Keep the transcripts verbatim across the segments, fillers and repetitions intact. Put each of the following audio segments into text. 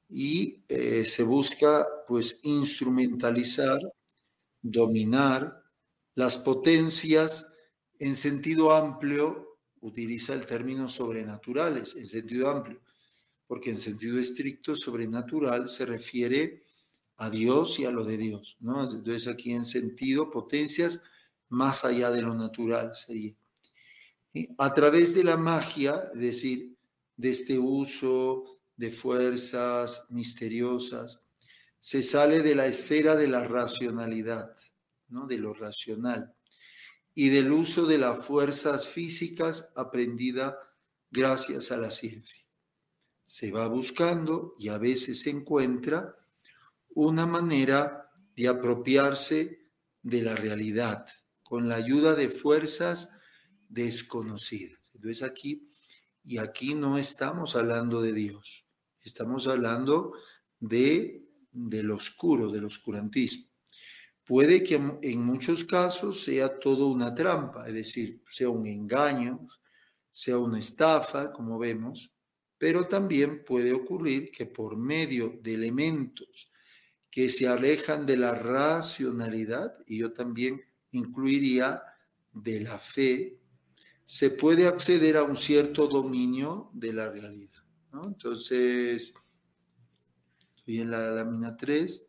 y eh, se busca pues instrumentalizar, dominar las potencias en sentido amplio. Utiliza el término sobrenaturales en sentido amplio, porque en sentido estricto sobrenatural se refiere a Dios y a lo de Dios, ¿no? Entonces aquí en sentido potencias más allá de lo natural sería. ¿Sí? A través de la magia, es decir, de este uso de fuerzas misteriosas, se sale de la esfera de la racionalidad, ¿no? De lo racional, y del uso de las fuerzas físicas aprendida gracias a la ciencia. Se va buscando y a veces se encuentra una manera de apropiarse de la realidad con la ayuda de fuerzas desconocidas. Entonces aquí, y aquí no estamos hablando de Dios, estamos hablando de, del oscuro, del oscurantismo. Puede que en muchos casos sea todo una trampa, es decir, sea un engaño, sea una estafa, como vemos, pero también puede ocurrir que por medio de elementos que se alejan de la racionalidad, y yo también incluiría de la fe, se puede acceder a un cierto dominio de la realidad, ¿no? Entonces, estoy en la lámina tres.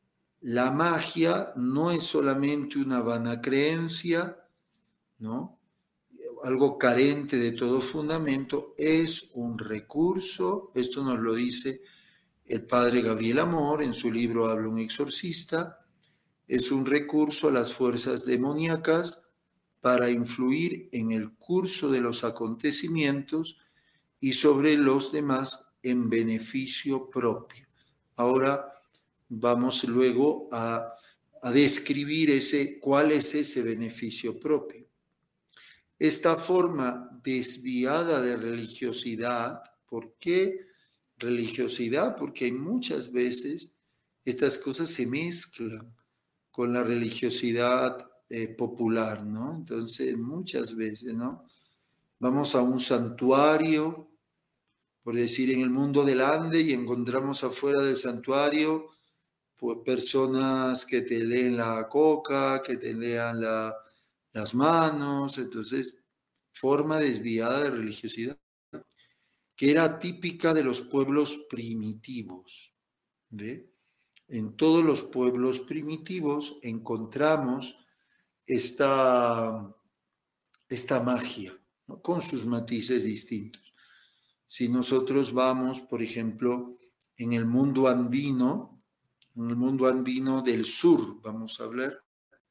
La magia no es solamente una vana creencia, ¿no? Algo carente de todo fundamento, es un recurso. Esto nos lo dice el padre Gabriel Amor en su libro Habla un exorcista. Es un recurso a las fuerzas demoníacas para influir en el curso de los acontecimientos y sobre los demás en beneficio propio. Ahora vamos luego a, a describir ese, cuál es ese beneficio propio. Esta forma desviada de religiosidad, ¿por qué religiosidad? Porque hay muchas veces estas cosas se mezclan con la religiosidad eh, popular, ¿no? Entonces, muchas veces, ¿no? Vamos a un santuario, por decir, en el mundo del Ande, y encontramos afuera del santuario pues, personas que te leen la coca, que te lean la, las manos. Entonces, forma desviada de religiosidad, que era típica de los pueblos primitivos, ¿ve? En todos los pueblos primitivos encontramos esta, esta magia, ¿no? Con sus matices distintos. Si nosotros vamos, por ejemplo, en el mundo andino, en el mundo andino del sur, vamos a hablar,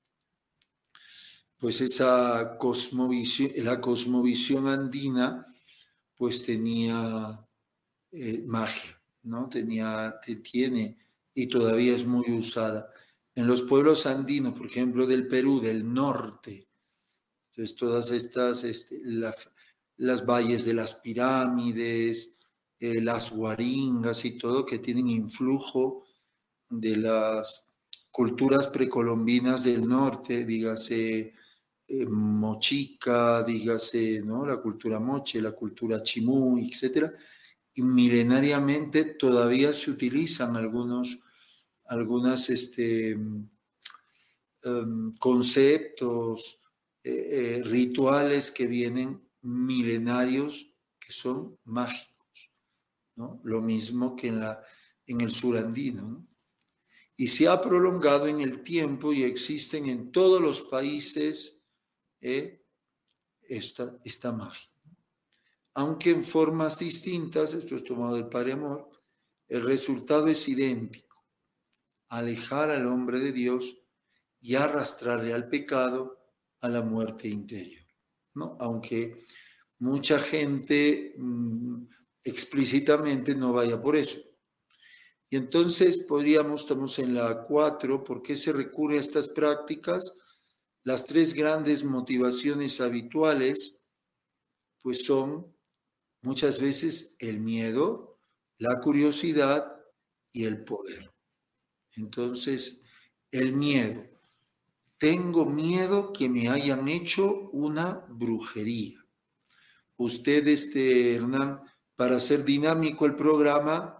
pues esa cosmovisión, la cosmovisión andina, pues tenía eh, magia, ¿no? Tenía, tiene y todavía es muy usada. En los pueblos andinos, por ejemplo, del Perú, del norte, entonces todas estas, este, la, las valles de las pirámides, eh, las huaringas y todo, que tienen influjo de las culturas precolombinas del norte, dígase eh, mochica, dígase, ¿no? La cultura moche, la cultura chimú, etcétera. Y milenariamente todavía se utilizan algunos algunas este, um, conceptos, eh, eh, rituales que vienen milenarios, que son mágicos, ¿no? Lo mismo que en, la, en el sur andino, ¿no? Y se ha prolongado en el tiempo y existen en todos los países eh, esta, esta magia. Aunque en formas distintas, esto es tomado del Padre Amor, el resultado es idéntico: alejar al hombre de Dios y arrastrarle al pecado, a la muerte interior, ¿no? Aunque mucha gente mmm, explícitamente no vaya por eso. Y entonces podríamos, estamos en la cuatro, ¿por qué se recurre a estas prácticas? Las tres grandes motivaciones habituales, pues son muchas veces el miedo, la curiosidad y el poder. Entonces, el miedo. Tengo miedo que me hayan hecho una brujería. Usted, este, Hernán, para hacer dinámico el programa,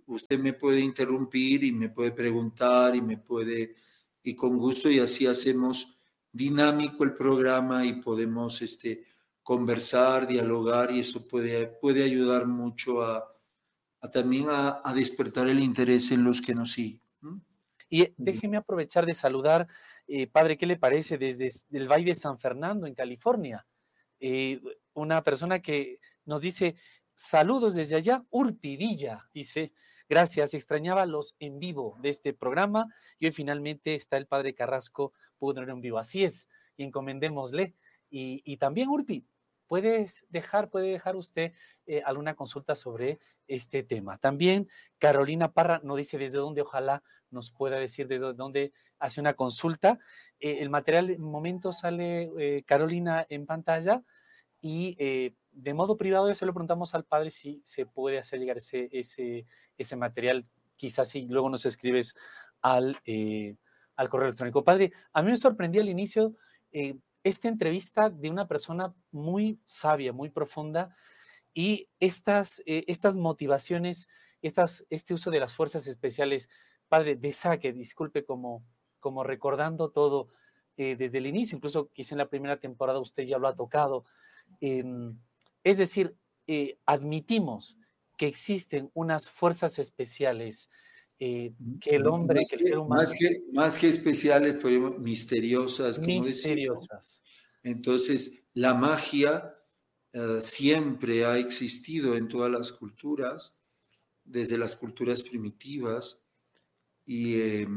usted me puede interrumpir y me puede preguntar y me puede, y con gusto, y así hacemos dinámico el programa y podemos este, conversar, dialogar, y eso puede, puede ayudar mucho a, a también a, a despertar el interés en los que nos siguen. ¿Mm? Y déjeme aprovechar de saludar, eh, padre, ¿qué le parece? Desde el Valle de San Fernando, en California. Eh, una persona que nos dice, saludos desde allá, Urpidilla, dice, gracias, extrañaba los en vivo de este programa y hoy finalmente está el padre Carrasco, pudo tener en vivo, así es, y encomendémosle. Y, y también, Urpi, puedes dejar, puede dejar usted eh, alguna consulta sobre este tema. También Carolina Parra nos dice desde dónde, ojalá nos pueda decir desde dónde hace una consulta. Eh, el material de momento sale, eh, Carolina, en pantalla, y eh, de modo privado ya se lo preguntamos al padre si se puede hacer llegar ese, ese, ese material, quizás si luego nos escribes al, eh, al correo electrónico. Padre, a mí me sorprendió al inicio eh, esta entrevista de una persona muy sabia, muy profunda, y estas, eh, estas motivaciones, estas, este uso de las fuerzas especiales, padre, de saque, disculpe, como, como recordando todo eh, desde el inicio, incluso quizá en la primera temporada usted ya lo ha tocado. Eh, es decir, eh, admitimos que existen unas fuerzas especiales eh, que el hombre, Más que el que, ser más humano, que, más que especiales, pero misteriosas, como decimos. misteriosas. Entonces, la magia eh, siempre ha existido en todas las culturas, desde las culturas primitivas, y eh,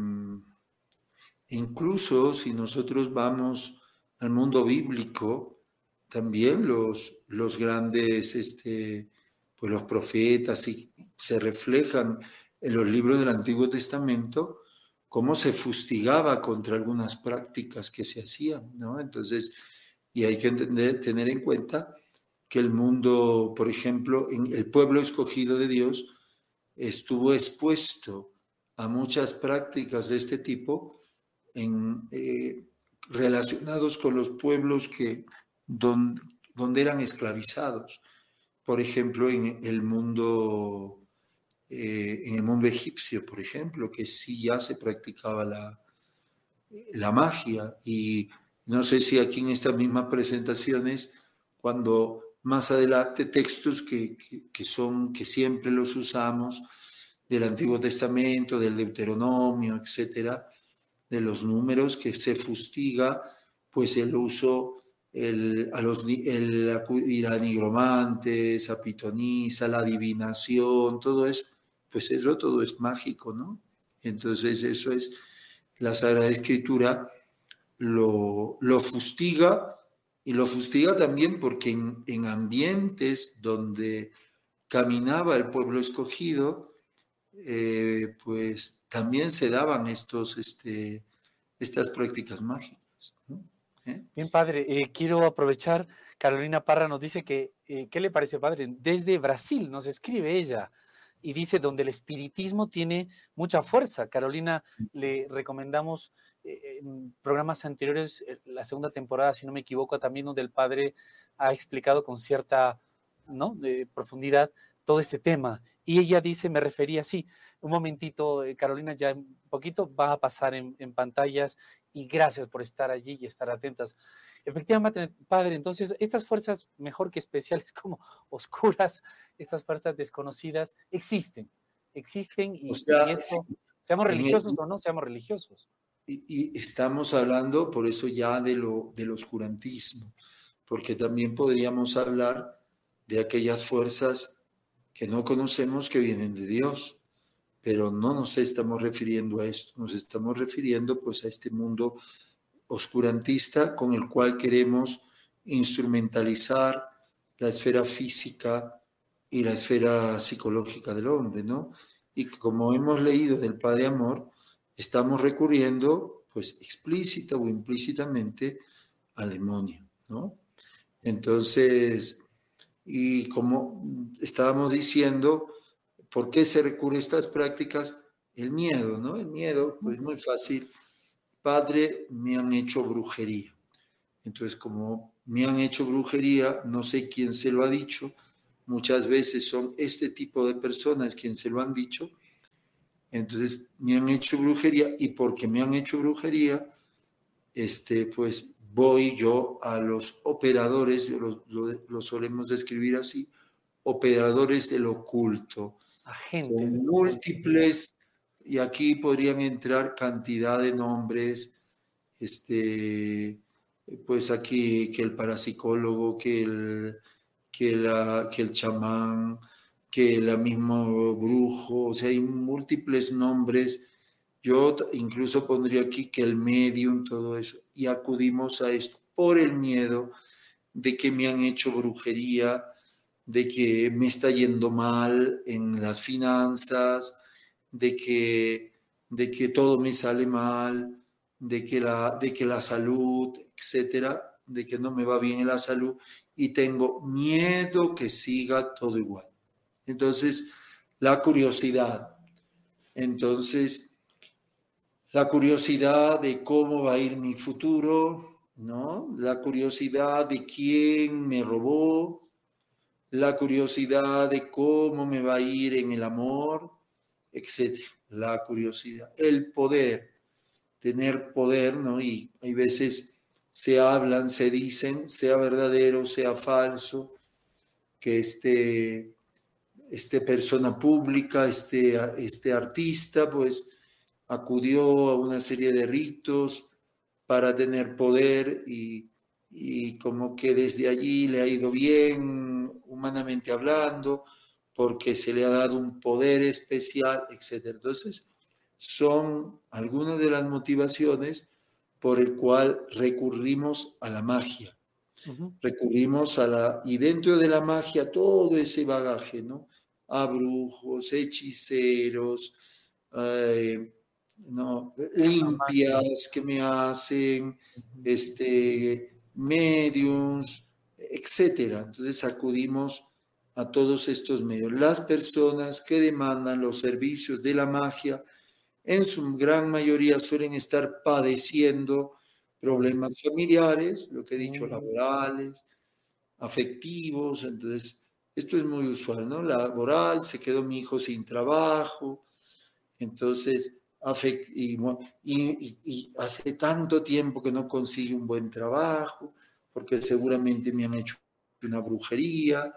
incluso si nosotros vamos al mundo bíblico, también los, los grandes, este, pues los profetas, y se reflejan en los libros del Antiguo Testamento cómo se fustigaba contra algunas prácticas que se hacían, ¿no? Entonces, y hay que entender, tener en cuenta que el mundo, por ejemplo, en el pueblo escogido de Dios estuvo expuesto a muchas prácticas de este tipo en, eh, relacionados con los pueblos que, don, donde eran esclavizados. Por ejemplo, en el mundo, eh, en el mundo egipcio, por ejemplo, que sí ya se practicaba la, la magia. Y no sé si aquí en estas mismas presentaciones, cuando más adelante textos que, que, que son, que siempre los usamos, del Antiguo Testamento, del Deuteronomio, etcétera, de los números, que se fustiga pues el uso, el, a los, el acudir a nigromantes, a pitonisa, la adivinación, todo eso, pues eso todo es mágico, ¿no? Entonces eso es, la Sagrada Escritura lo, lo fustiga, y lo fustiga también porque en, en ambientes donde caminaba el pueblo escogido, eh, pues también se daban estos, este, estas prácticas mágicas, ¿no? ¿Eh? Bien, padre, eh, quiero aprovechar, Carolina Parra nos dice que, eh, ¿qué le parece, padre? Desde Brasil nos escribe ella y dice, donde el espiritismo tiene mucha fuerza. Carolina, le recomendamos eh, en programas anteriores, eh, la segunda temporada, si no me equivoco, también donde el padre ha explicado con cierta, ¿no?, de profundidad todo este tema. Y ella dice, me refería, sí, un momentito, eh, Carolina, ya un poquito va a pasar en, en pantallas, y gracias por estar allí y estar atentas. Efectivamente, padre, entonces estas fuerzas, mejor que especiales, como oscuras, estas fuerzas desconocidas, existen, existen, O y, y sea, sí, esto, seamos en religiosos el, o no seamos religiosos. y, y estamos hablando por eso ya de lo, del oscurantismo, porque también podríamos hablar de aquellas fuerzas que no conocemos que vienen de Dios, pero no nos estamos refiriendo a esto, nos estamos refiriendo pues a este mundo oscurantista con el cual queremos instrumentalizar la esfera física y la esfera psicológica del hombre, ¿no? Y como hemos leído del Padre Amor, estamos recurriendo, pues explícita o implícitamente, al demonio, ¿no? Entonces, y como estábamos diciendo, ¿por qué se recurre a estas prácticas? El miedo, ¿no? El miedo, pues muy fácil. Padre, me han hecho brujería. Entonces, como me han hecho brujería, no sé quién se lo ha dicho, muchas veces son este tipo de personas quien se lo han dicho, Entonces me han hecho brujería y porque me han hecho brujería, este, pues voy yo a los operadores, yo lo, lo, lo solemos describir así, operadores del oculto, Agentes con del oculto. múltiples, y aquí podrían entrar cantidad de nombres, este, pues aquí que el parapsicólogo, que el, que la, que el chamán, que el mismo brujo, o sea, hay múltiples nombres. Yo incluso pondría aquí que el medium, todo eso, y acudimos a esto por el miedo de que me han hecho brujería, de que me está yendo mal en las finanzas, de que, de que todo me sale mal, de que, la, de que la salud, etcétera, de que no me va bien en la salud y tengo miedo que siga todo igual. Entonces, la curiosidad. Entonces, la curiosidad de cómo va a ir mi futuro, ¿no? La curiosidad de quién me robó, la curiosidad de cómo me va a ir en el amor, etcétera. La curiosidad, el poder, tener poder, ¿no? Y hay veces se hablan, se dicen, sea verdadero, sea falso, que este, este persona pública, este, este artista, pues acudió a una serie de ritos para tener poder y, y como que desde allí le ha ido bien, humanamente hablando, porque se le ha dado un poder especial, etcétera. Entonces, son algunas de las motivaciones por el cual recurrimos a la magia. Uh-huh. Recurrimos a la, y dentro de la magia, todo ese bagaje, ¿no? A brujos, hechiceros, eh, no, limpias que me hacen, Uh-huh. este, mediums, etcétera. Entonces acudimos a todos estos medios. Las personas que demandan los servicios de la magia, en su gran mayoría suelen estar padeciendo problemas familiares, lo que he dicho, Uh-huh. laborales, afectivos. Entonces, esto es muy usual, ¿no? Laboral, se quedó mi hijo sin trabajo, entonces, afect y, y, y hace tanto tiempo que no consigue un buen trabajo, porque seguramente me han hecho una brujería,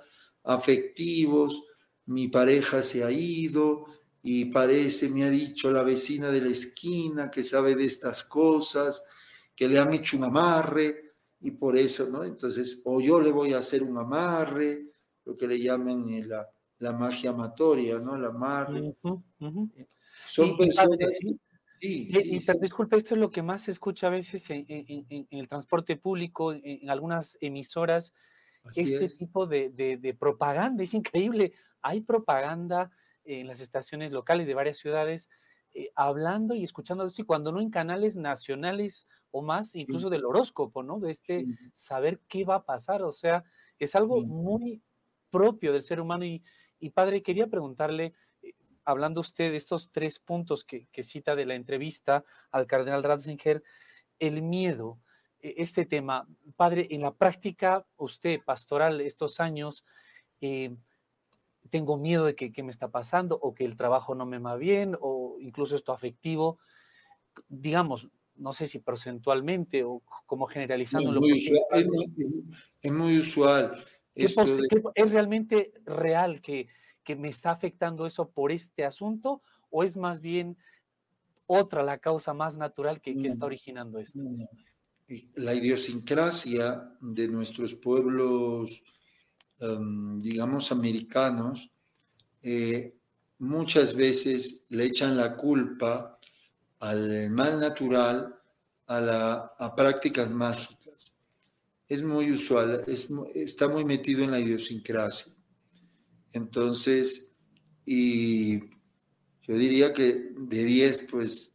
afectivos, mi pareja se ha ido y parece, me ha dicho la vecina de la esquina que sabe de estas cosas, que le han hecho un amarre y por eso, ¿no? Entonces, o yo le voy a hacer un amarre, lo que le llaman la, la magia amatoria, ¿no? El amarre. Uh-huh. Uh-huh. Son Y, y padre, personas, sí. sí, Y, sí, y, pero sí, disculpe, esto es lo que más se escucha a veces en, en, en, en el transporte público, en, en algunas emisoras, así este es. tipo de, de, de propaganda. Es increíble. Hay propaganda en las estaciones locales de varias ciudades eh, hablando y escuchando esto, y cuando no en canales nacionales o más, Sí, incluso del horóscopo, ¿no? De este sí, saber qué va a pasar. O sea, es algo sí, muy propio del ser humano. Y, y padre, quería preguntarle, eh, hablando usted de estos tres puntos que, que cita de la entrevista al cardenal Ratzinger, el miedo, e, este tema. Padre, en la práctica, usted, pastoral, estos años, eh, tengo miedo de que, que, me está pasando, o que el trabajo no me va bien, o incluso esto afectivo, digamos, no sé si porcentualmente o como no, generalizando lo muy posible, usual, es, padre. muy, es muy usual ¿Qué, esto de, qué, ¿Es realmente real que, que me está afectando eso por este asunto, o es más bien otra la causa más natural que, que no, está originando esto? no, no. La idiosincrasia de nuestros pueblos, um, digamos, americanos, eh, muchas veces le echan la culpa al mal natural a, la, a prácticas mágicas. Es muy usual, es, está muy metido en la idiosincrasia. Entonces, y yo diría que de diez pues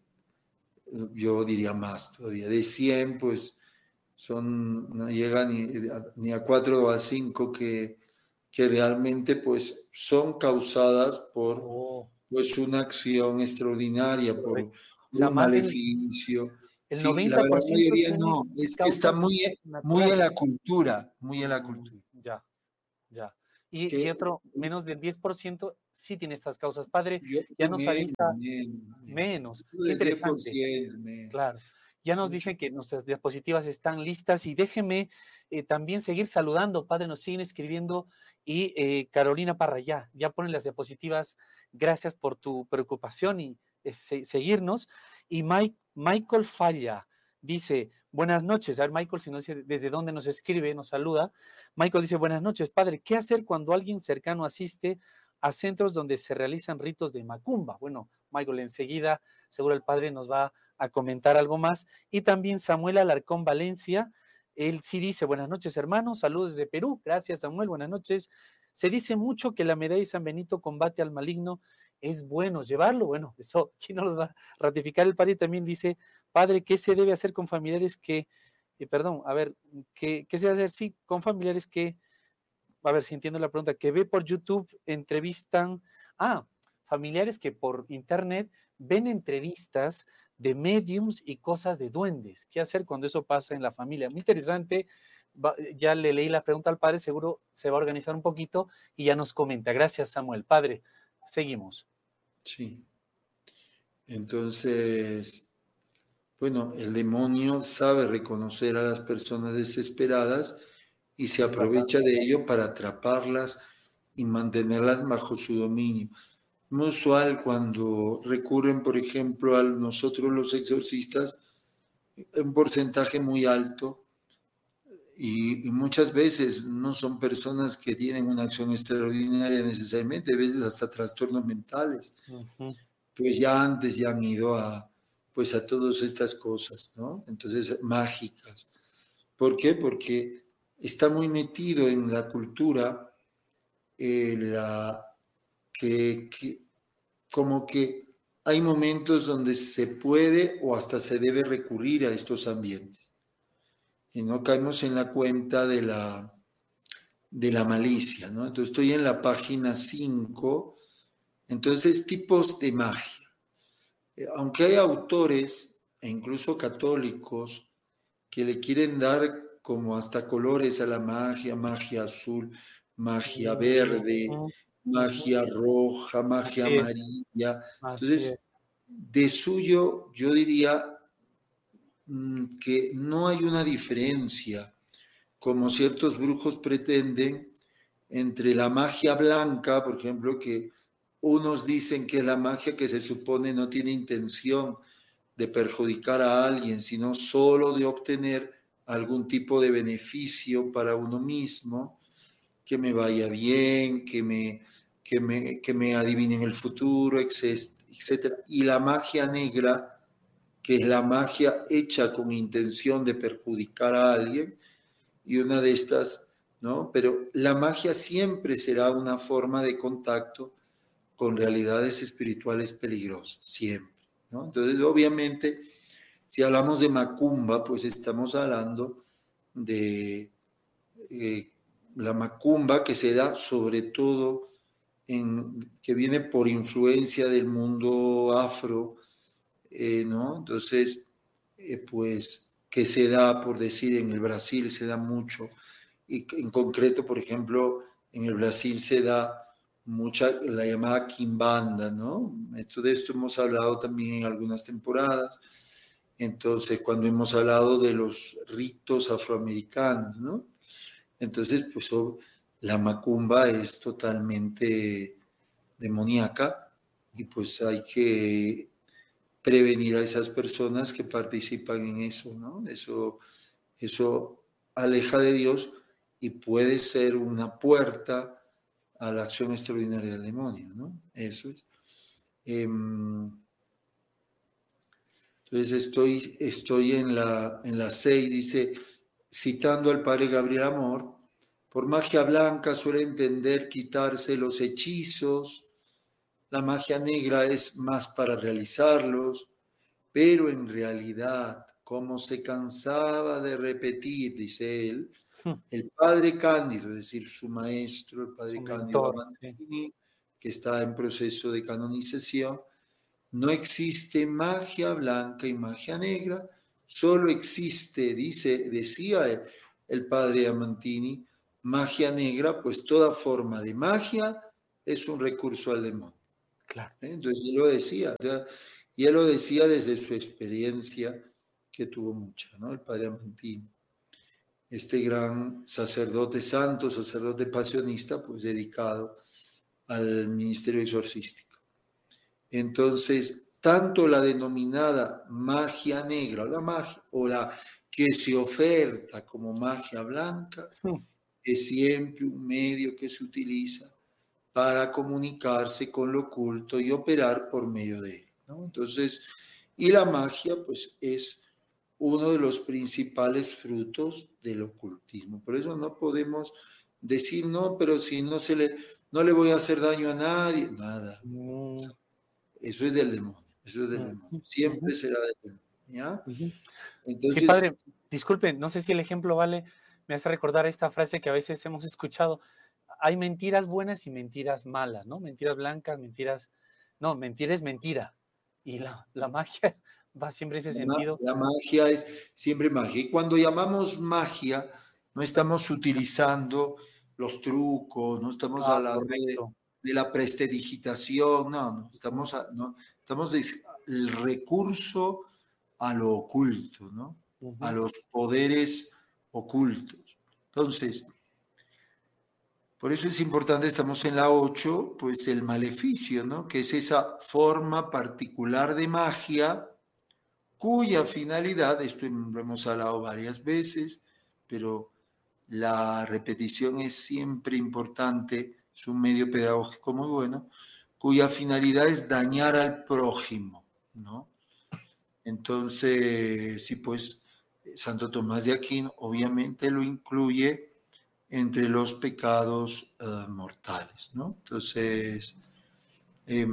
yo diría más todavía. De cien pues son, no llega ni, ni a cuatro o a cinco que, que realmente pues son causadas por Oh, pues una acción extraordinaria, por, correcto. O por sea, un más del maleficio. el Sí, la noventa por verdad ciento mayoría tiene no, es que está causas muy, muy en naturales. la cultura, muy en la Mm, cultura. ya, ya. y, y que otro, menos del diez por ciento sí tiene estas causas. Padre, yo ya creo nos menos, avisa menos, menos. menos. Qué Del diez por interesante. ciento, menos. Claro. Ya nos Mucho. dicen que nuestras diapositivas están listas y déjeme eh, también seguir saludando, padre, nos siguen escribiendo y eh, Carolina Parrayá, ya ponen las diapositivas, gracias por tu preocupación y eh, se, seguirnos. Y Mike, Michael Falla dice, buenas noches, a ver Michael, si no sé desde dónde nos escribe, nos saluda. Michael dice, buenas noches, padre, ¿qué hacer cuando alguien cercano asiste a centros donde se realizan ritos de macumba? Bueno, Michael, enseguida seguro el padre nos va a comentar algo más. Y también Samuel Alarcón Valencia, él sí dice, buenas noches hermanos, saludos desde Perú, gracias Samuel, buenas noches. Se dice mucho que la medalla de San Benito combate al maligno, es bueno llevarlo, bueno, eso, ¿quién nos lo va a ratificar? El padre también dice, padre, ¿qué se debe hacer con familiares que, eh, perdón, a ver, ¿qué, ¿qué se debe hacer? Sí, con familiares que, a ver si entiendo la pregunta, que ve por YouTube, entrevistan, ah, familiares que por internet ven entrevistas de mediums y cosas de duendes. ¿Qué hacer cuando eso pasa en la familia? Muy interesante. Va, ya le leí la pregunta al padre, seguro se va a organizar un poquito y ya nos comenta. Gracias, Samuel. Padre, seguimos. Sí. Entonces, bueno, el demonio sabe reconocer a las personas desesperadas y se Es verdad. aprovecha de ello para atraparlas y mantenerlas bajo su dominio. Muy usual cuando recurren, por ejemplo, a nosotros los exorcistas, un porcentaje muy alto y, y muchas veces no son personas que tienen una acción extraordinaria necesariamente, a veces hasta trastornos mentales, Uh-huh. pues ya antes ya han ido a, pues a todas estas cosas, ¿no? Entonces, mágicas. ¿Por qué? Porque está muy metido en la cultura eh, la, que, que como que hay momentos donde se puede o hasta se debe recurrir a estos ambientes y no caemos en la cuenta de la, de la malicia, ¿no? Entonces estoy en la página cinco, entonces tipos de magia. Eh, Aunque hay autores, e incluso católicos, que le quieren dar como hasta colores a la magia, magia azul, magia verde, Uh-huh. Uh-huh. magia roja, magia Así es, amarilla. así Entonces, es. de suyo, yo diría mm, que no hay una diferencia, como ciertos brujos pretenden, entre la magia blanca, por ejemplo, que unos dicen que la magia que se supone no tiene intención de perjudicar a alguien, sino solo de obtener algún tipo de beneficio para uno mismo, que me vaya bien, que me, que me, que me adivinen el futuro, etcétera. Y la magia negra, que es la magia hecha con intención de perjudicar a alguien, y una de estas, ¿no? Pero la magia siempre será una forma de contacto con realidades espirituales peligrosas, siempre, ¿no? Entonces, obviamente, si hablamos de macumba, pues estamos hablando de eh, la macumba que se da sobre todo en, que viene por influencia del mundo afro, eh, ¿no? Entonces, eh, pues, que se da, por decir, en el Brasil se da mucho, y en concreto, por ejemplo, en el Brasil se da mucha la llamada quimbanda, ¿no? Esto, de esto hemos hablado también en algunas temporadas. Entonces, cuando hemos hablado de los ritos afroamericanos, ¿no? Entonces, pues oh, la macumba es totalmente demoníaca y pues hay que prevenir a esas personas que participan en eso, ¿no? Eso, eso aleja de Dios y puede ser una puerta a la acción extraordinaria del demonio, ¿no? Eso es. Eh, entonces estoy, estoy en la, en la seis, dice, citando al padre Gabriel Amor, por magia blanca suele entender quitarse los hechizos, la magia negra es más para realizarlos, pero en realidad, como se cansaba de repetir, dice él, el padre Cándido, es decir, su maestro, el Su padre Cándido mentor, sí. Amantini, que está en proceso de canonización, no existe magia blanca y magia negra, solo existe, dice, decía el, el padre Amantini, magia negra, pues toda forma de magia es un recurso al demonio. Claro. ¿Eh? Entonces él lo decía, ya, y él lo decía desde su experiencia, que tuvo mucha, ¿no? El padre Amantino, este gran sacerdote santo, sacerdote pasionista, pues dedicado al ministerio exorcístico. Entonces, tanto la denominada magia negra o la magia, o la que se oferta como magia blanca, Mm. es siempre un medio que se utiliza para comunicarse con lo oculto y operar por medio de él, ¿no? Entonces, y la magia, pues, es uno de los principales frutos del ocultismo. Por eso no podemos decir, no, pero si no se le, no le voy a hacer daño a nadie, nada. Mm. Eso es del demonio, eso es del Mm. demonio. Ujú. Siempre será del demonio, ¿ya? Ujú. Sí, Entonces, padre, disculpe, no sé si el ejemplo vale, me hace recordar esta frase que a veces hemos escuchado. Hay mentiras buenas y mentiras malas, ¿no? Mentiras blancas, mentiras. No, mentira es mentira. Y la, la magia va siempre en ese la, ma- sentido. la magia es siempre magia. Y cuando llamamos magia, no estamos utilizando los trucos, no estamos Ah, hablando de, correcto. de la prestidigitación, no, no, Mm. estamos, a- no, estamos dis- el recurso a lo oculto, ¿no? A Ujú. los poderes ocultos. Entonces, por eso es importante, estamos en la ocho, pues el maleficio, ¿no? Que es esa forma particular de magia cuya finalidad, esto lo hemos hablado varias veces, pero la repetición es siempre importante, es un medio pedagógico muy bueno, cuya finalidad es dañar al prójimo, ¿no? Entonces, sí, pues Santo Tomás de Aquino obviamente lo incluye entre los pecados uh, mortales, ¿no? Entonces, eh,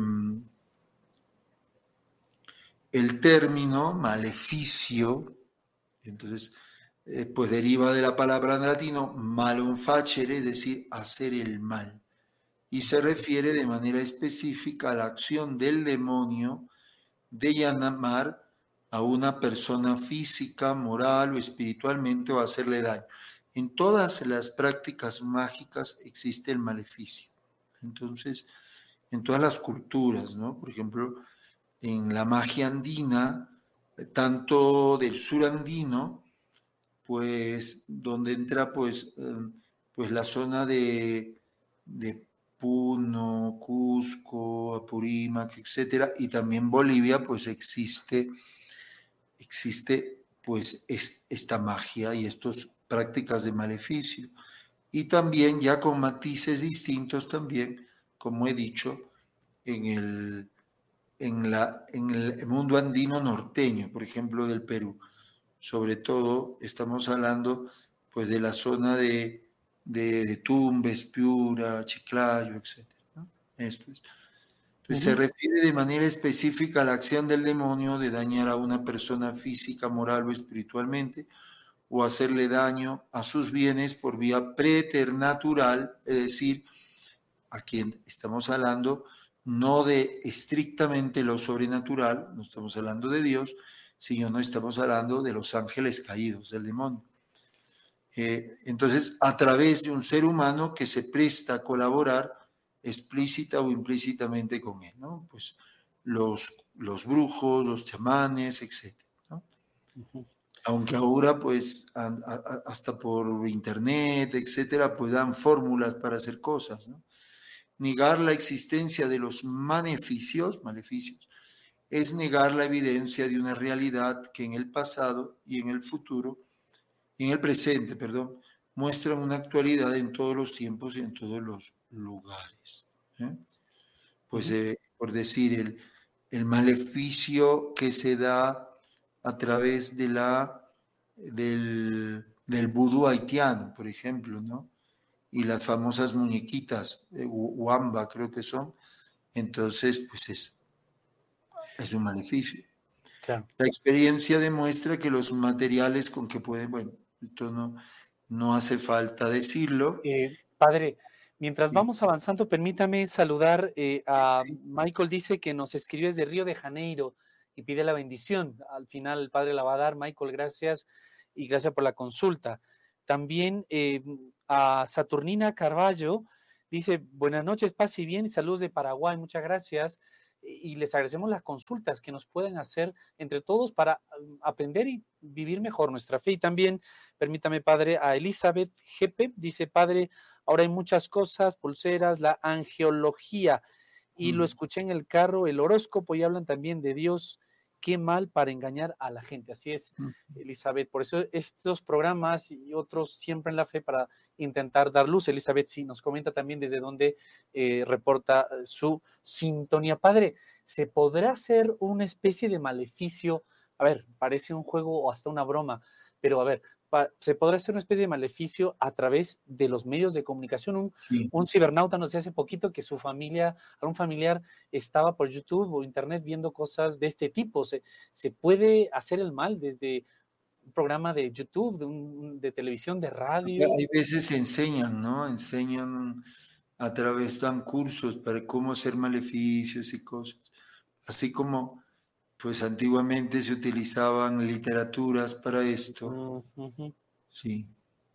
el término maleficio, entonces, eh, pues deriva de la palabra en latino malum facere, es decir, hacer el mal, y se refiere de manera específica a la acción del demonio de llamar a una persona física, moral o espiritualmente o hacerle daño. En todas las prácticas mágicas existe el maleficio. Entonces, en todas las culturas, ¿no? Por ejemplo, en la magia andina, tanto del sur andino, pues donde entra pues, eh, pues la zona de, de Puno, Cusco, Apurímac, etcétera, y también Bolivia, pues existe, existe pues es, esta magia y estas prácticas de maleficio. Y también ya con matices distintos también, como he dicho, en el, en la, en el mundo andino norteño, por ejemplo, del Perú. Sobre todo estamos hablando pues de la zona de, de, de Tumbes, Piura, Chiclayo, etcétera, ¿no? Esto es. Entonces se Ujú. refiere de manera específica a la acción del demonio de dañar a una persona física, moral o espiritualmente, o hacerle daño a sus bienes por vía preternatural, es decir, a quien estamos hablando no de estrictamente lo sobrenatural, no estamos hablando de Dios, sino no estamos hablando de los ángeles caídos, del demonio. Eh, entonces, a través de un ser humano que se presta a colaborar explícita o implícitamente con él, ¿no? Pues los, los brujos, los chamanes, etcétera, ¿no? Ujú. Aunque ahora, pues, a, a, hasta por internet, etcétera, pues dan fórmulas para hacer cosas, ¿no? Negar la existencia de los maleficios, maleficios, es negar la evidencia de una realidad que en el pasado y en el futuro, en el presente, perdón, muestran una actualidad en todos los tiempos y en todos los lugares. ¿eh? Pues, Ujú. eh, por decir, el, el maleficio que se da a través de la, del, del vudú haitiano, por ejemplo, ¿no? Y las famosas muñequitas, eh, Wamba creo que son, entonces pues es, es un maleficio. Claro. La experiencia demuestra que los materiales con que pueden, bueno, esto no, no hace falta decirlo. Eh, padre, mientras Sí, vamos avanzando, permítame saludar eh, a sí, Michael, dice que nos escribe desde Río de Janeiro y pide la bendición. Al final el padre la va a dar. Michael, gracias y gracias por la consulta. También eh, a Saturnina Carballo dice, buenas noches, paz y bien, saludos de Paraguay, muchas gracias. Y les agradecemos las consultas que nos pueden hacer entre todos para um, aprender y vivir mejor nuestra fe. Y también, permítame, padre, a Elizabeth G P, dice, padre, ahora hay muchas cosas, pulseras, la angeología, y lo Mm. escuché en el carro, el horóscopo, y hablan también de Dios. Qué mal para engañar a la gente. Así es, Mm. Elizabeth. Por eso estos programas y otros siempre en la fe para intentar dar luz. Elizabeth sí nos comenta también desde dónde eh, reporta su sintonía. Padre, ¿se podrá hacer una especie de maleficio? A ver, parece un juego o hasta una broma, pero a ver, pa- ¿se podrá hacer una especie de maleficio a través de los medios de comunicación? Un, Sí. un cibernauta nos decía hace poquito que su familia, algún familiar estaba por YouTube o Internet viendo cosas de este tipo. ¿Se, se puede hacer el mal desde un programa de YouTube, de, un, de televisión, de radio? Hay veces enseñan, ¿no? Enseñan a través, dan cursos para cómo hacer maleficios y cosas. Así como, pues antiguamente se utilizaban literaturas para esto, Uh -huh. sí,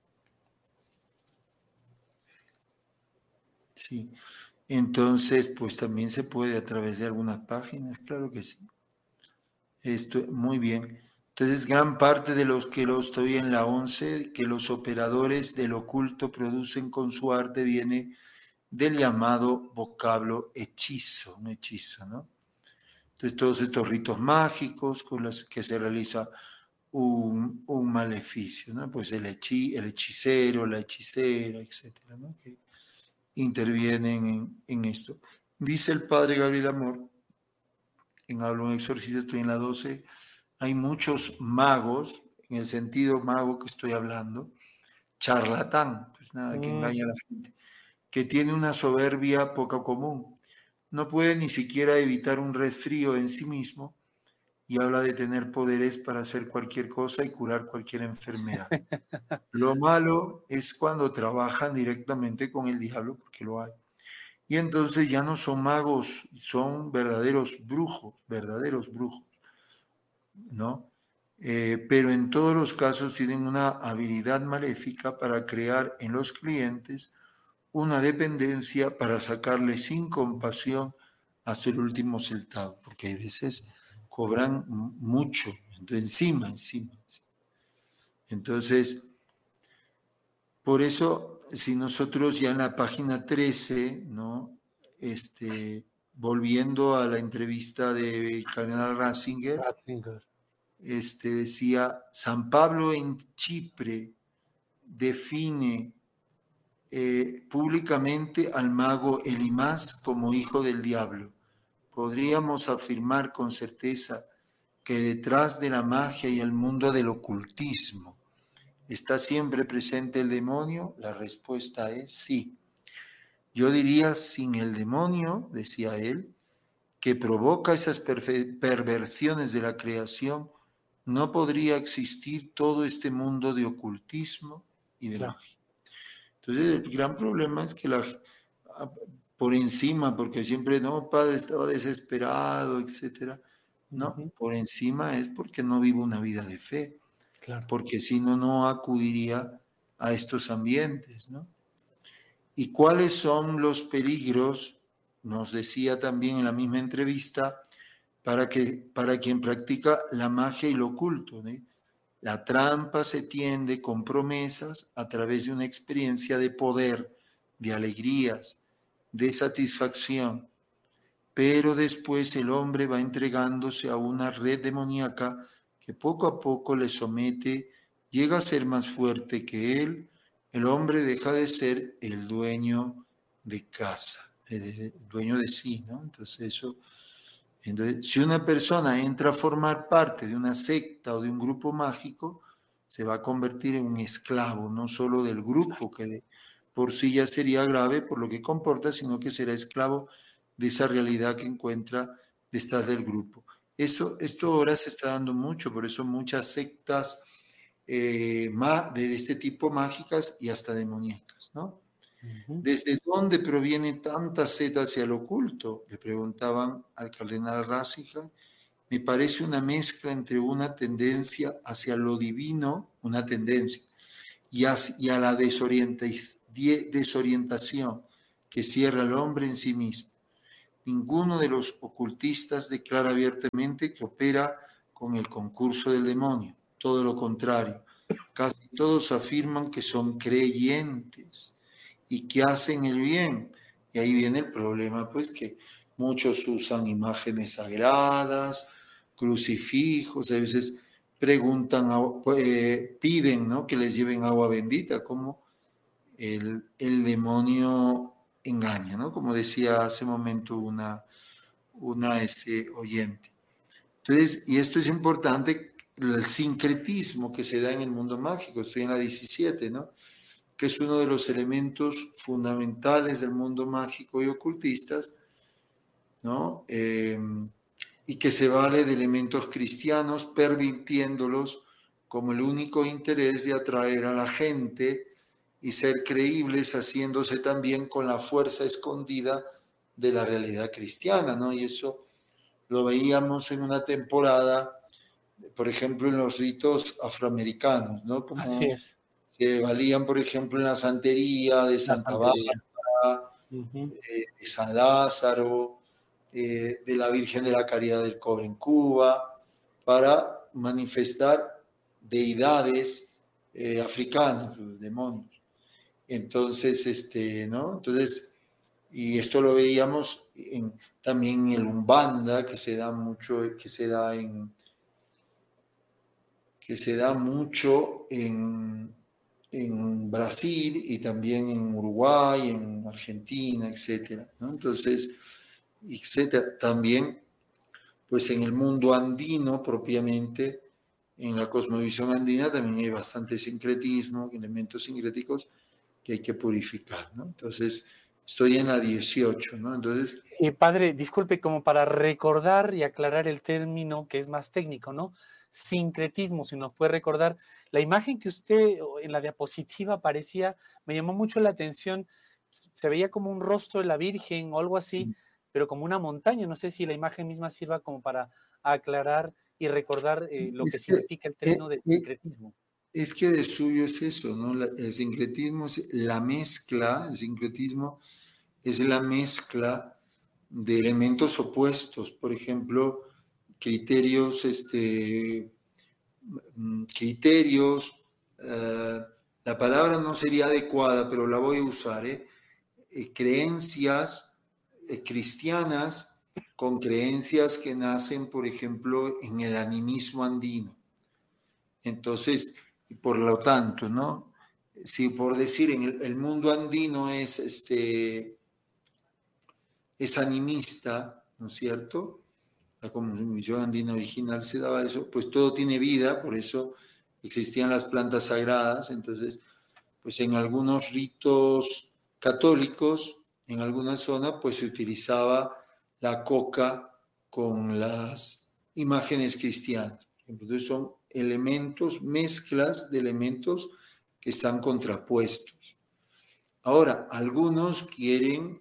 sí. Entonces, pues también se puede a través de algunas páginas, claro que sí. Esto, muy bien. Entonces, gran parte de los que lo estoy en la once, que los operadores del oculto producen con su arte, viene del llamado vocablo hechizo, un hechizo, ¿no? Entonces, todos estos ritos mágicos con los que se realiza un, un maleficio, ¿no? Pues el, hechi, el hechicero, la hechicera, etcétera, ¿no? Que intervienen en, en esto. Dice el padre Gabriel Amor, en Hablo un exorcista, estoy en la doce, hay muchos magos, en el sentido mago que estoy hablando, charlatán, pues nada, que Mm. engaña a la gente, que tiene una soberbia poco común. No puede ni siquiera evitar un resfrío en sí mismo y habla de tener poderes para hacer cualquier cosa y curar cualquier enfermedad. Lo malo es cuando trabajan directamente con el diablo, porque lo hay. Y entonces ya no son magos, son verdaderos brujos, verdaderos brujos, ¿no? Eh, pero en todos los casos tienen una habilidad maléfica para crear en los clientes una dependencia para sacarle sin compasión hasta el último centavo, porque a veces cobran mucho, entonces, encima, encima. Entonces, por eso, si nosotros ya en la página trece, ¿no? Este, volviendo a la entrevista del cardenal Ratzinger, Ratzinger. este, decía, San Pablo en Chipre define eh, públicamente al mago Elimás como hijo del diablo. Podríamos afirmar con certeza que detrás de la magia y el mundo del ocultismo ¿está siempre presente el demonio? La respuesta es sí. Yo diría sin el demonio, decía él, que provoca esas perversiones de la creación, no podría existir todo este mundo de ocultismo y de Claro. magia. Entonces el gran problema es que la, por encima, porque siempre, no, padre, estaba desesperado, etcétera. No, Uh-huh. por encima es porque no vivo una vida de fe, Claro. porque si no, no acudiría a estos ambientes, ¿no? ¿Y cuáles son los peligros? Nos decía también en la misma entrevista, para, que, para quien practica la magia y lo oculto, ¿no? La trampa se tiende con promesas a través de una experiencia de poder, de alegrías, de satisfacción, pero después el hombre va entregándose a una red demoníaca que poco a poco le somete, llega a ser más fuerte que él, el hombre deja de ser el dueño de casa, el dueño de sí, ¿no? Entonces eso, entonces, si una persona entra a formar parte de una secta o de un grupo mágico, se va a convertir en un esclavo, no solo del grupo, que por sí ya sería grave por lo que comporta, sino que será esclavo de esa realidad que encuentra detrás del grupo. Esto, esto ahora se está dando mucho, por eso muchas sectas eh, de este tipo mágicas y hasta demoníacas, ¿no? Uh-huh. ¿Desde dónde proviene tanta sed hacia lo oculto? Le preguntaban al cardenal Ratzinger. Me parece una mezcla entre una tendencia hacia lo divino, una tendencia, y a, y a la desorienta, desorientación que cierra al hombre en sí mismo. Ninguno de los ocultistas declara abiertamente que opera con el concurso del demonio. Todo lo contrario. Casi todos afirman que son creyentes y que hacen el bien. Y ahí viene el problema, pues, que muchos usan imágenes sagradas, crucifijos, a veces preguntan, eh, piden, ¿no?, que les lleven agua bendita, como el, el demonio engaña, ¿no? Como decía hace un momento una, una este, oyente. Entonces, y esto es importante, el sincretismo que se da en el mundo mágico, estoy en la diecisiete, ¿no?, que es uno de los elementos fundamentales del mundo mágico y ocultistas, ¿no? Eh, y que se vale de elementos cristianos, pervirtiéndolos como el único interés de atraer a la gente y ser creíbles, haciéndose también con la fuerza escondida de la realidad cristiana, ¿no? Y eso lo veíamos en una temporada, por ejemplo, en los ritos afroamericanos, ¿no? Así Como es. se valían, por ejemplo, en la santería de La Santa santería. Bárbara, Uh-huh. eh, de San Lázaro, eh, de la Virgen de la Caridad del Cobre en Cuba, para manifestar deidades eh, africanas, los demonios. Entonces, este, ¿no? Entonces, y esto lo veíamos en, también en el Umbanda, que se da mucho, que se da en, que se da mucho en, en Brasil y también en Uruguay, en Argentina, etcétera, ¿no? Entonces, etcétera. También, pues en el mundo andino propiamente, en la cosmovisión andina también hay bastante sincretismo, elementos sincréticos que hay que purificar, ¿no? Entonces, estoy en la dieciocho, ¿no? Entonces, Eh, padre, disculpe, como para recordar y aclarar el término que es más técnico, ¿no? Sincretismo, si nos puede recordar. La imagen que usted en la diapositiva aparecía, me llamó mucho la atención. Se veía como un rostro de la Virgen o algo así, pero como una montaña. No sé si la imagen misma sirva como para aclarar y recordar eh, lo que es que, significa el eh, término de eh, sincretismo. es que de suyo es eso, ¿no? La, el sincretismo es la mezcla, el sincretismo es la mezcla de elementos opuestos, por ejemplo, criterios, este, criterios, uh, la palabra no sería adecuada, pero la voy a usar, ¿eh? Eh, creencias eh, cristianas con creencias que nacen, por ejemplo, en el animismo andino. Entonces, por lo tanto, ¿no? Si por decir en el, el mundo andino es, este, es animista, ¿no es cierto? La cosmovisión andina original se daba eso, pues todo tiene vida, por eso existían las plantas sagradas. Entonces, pues en algunos ritos católicos, en alguna zona, pues se utilizaba la coca con las imágenes cristianas. Entonces son elementos, mezclas de elementos que están contrapuestos. Ahora, algunos quieren,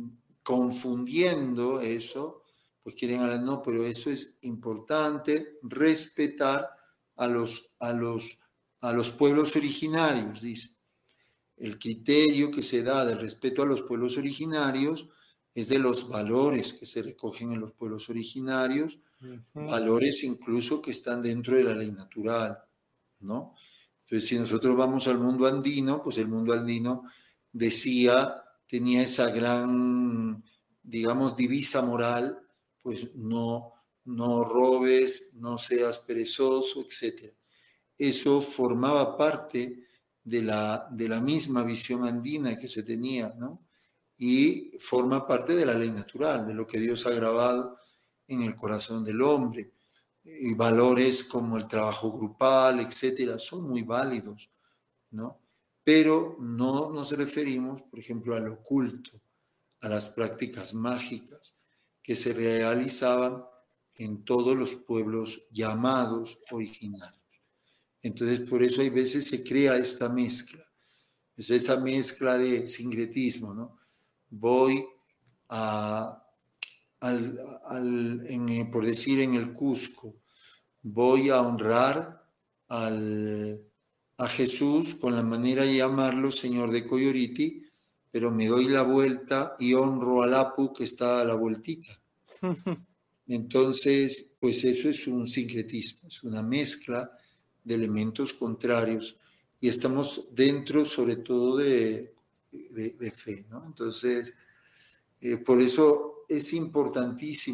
confundiendo eso, pues quieren hablar, no, pero eso es importante, respetar a los, a los, a los pueblos originarios, dice. El criterio que se da del respeto a los pueblos originarios es de los valores que se recogen en los pueblos originarios, Uh-huh. valores incluso que están dentro de la ley natural, ¿no? Entonces, si nosotros vamos al mundo andino, pues el mundo andino decía, tenía esa gran, digamos, divisa moral, pues no, no robes, no seas perezoso, etcétera. Eso formaba parte de la, de la misma visión andina que se tenía, ¿no? Y forma parte de la ley natural, de lo que Dios ha grabado en el corazón del hombre. Y valores como el trabajo grupal, etcétera, son muy válidos, ¿no? Pero no nos referimos, por ejemplo, al oculto, a las prácticas mágicas que se realizaban en todos los pueblos llamados originarios. Entonces, por eso hay veces se crea esta mezcla, es esa mezcla de sincretismo, ¿no? Voy a, al, al, en, por decir, en el Cusco, voy a honrar al, a Jesús con la manera de llamarlo Señor de Coyoriti, pero me doy la vuelta y honro al Apu que está a la vueltita. Entonces, pues eso es un sincretismo, es una mezcla de elementos contrarios y estamos dentro sobre todo de, de, de fe, ¿no? Entonces, eh, por eso es importantísimo